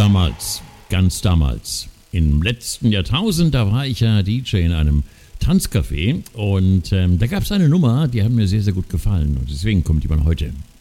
Ganz damals. Im letzten Jahrtausend, da war ich ja DJ in einem Tanzcafé und da gab es eine Nummer, die hat mir sehr, sehr gut gefallen und deswegen kommt die mal heute.